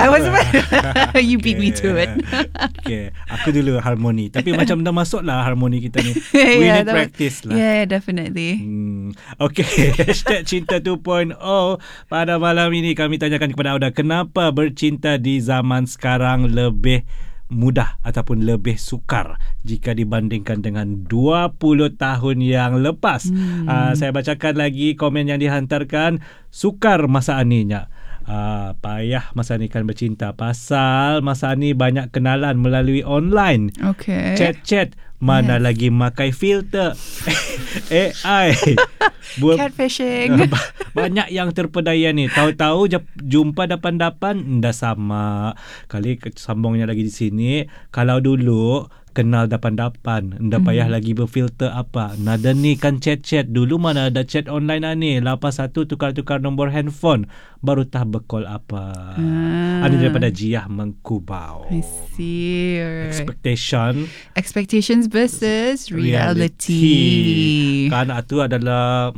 I was you beat me to it. Okay, aku dulu harmoni. Tapi macam dah masuk lah harmoni kita ni. We need practice lah. Yeah, definitely. Okay, hashtag Cinta 2.0. Pada malam ini kami tanyakan kepada Auda, kenapa bercinta di zaman sekarang lebih mudah ataupun lebih sukar jika dibandingkan dengan 20 tahun yang lepas. Saya bacakan lagi komen yang dihantarkan. Sukar masa aninya. Payah masa ni kan bercinta pasal masa ni banyak kenalan melalui online. Okay. Chat-chat, mana lagi makai filter AI. Catfishing. Banyak yang terpedaya ni. Tahu-tahu jumpa dapan-dapan dah sama. Kali sambungnya lagi di sini. Kalau dulu kenal dapan-dapan, ndak payah lagi berfilter apa. Nada ni kan chat-chat. Dulu mana ada chat online ni. Lepas satu tukar-tukar nombor handphone, baru tah bercall apa. Ada daripada Jiah Mengkubau. I see. Expectations versus reality. Kan itu adalah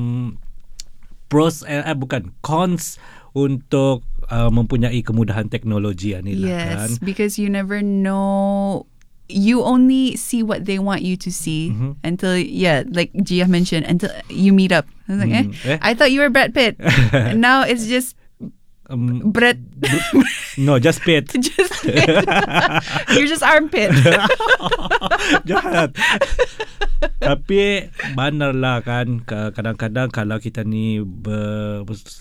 cons untuk mempunyai kemudahan teknologi ni lah kan. Yes, because you never know. You only see what they want you to see until, like Gia mentioned, until you meet up. I was like, I thought you were Brad Pitt. And now it's just Brad. No, just Pitt. Just Pitt. You're just armpit. Jahat. Tapi benar lah kan, kadang-kadang kalau kita ni